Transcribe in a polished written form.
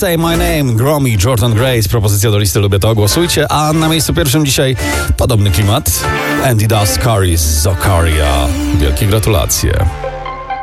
Say My Name, Gromi, Jordan Grace. Propozycja do listy Lubię to, głosujcie. A na miejscu pierwszym dzisiaj podobny klimat. Andy Dust, Curry, Zokaria. Wielkie gratulacje.